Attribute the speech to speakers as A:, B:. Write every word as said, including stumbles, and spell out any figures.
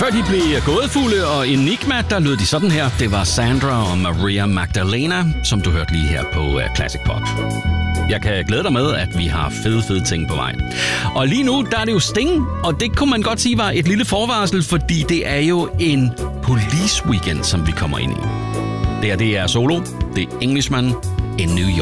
A: Før de blev gådefulde og Enigma, der lød de sådan her. Det var Sandra og Maria Magdalena, som du hørte lige her på Classic Pop. Jeg kan glæde dig med, at vi har fede, fede ting på vej. Og lige nu, der er det jo Sting, og det kunne man godt sige var et lille forvarsel, fordi det er jo en police weekend, som vi kommer ind i. Det her, det er Solo, det er Englishman in New York.